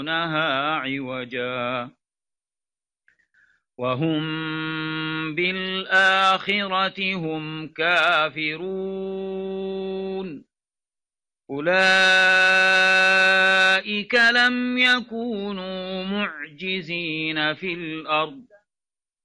يبغونها عوجا وهم بالآخرة هم كافرون أولئك لم يكونوا معجزين في الأرض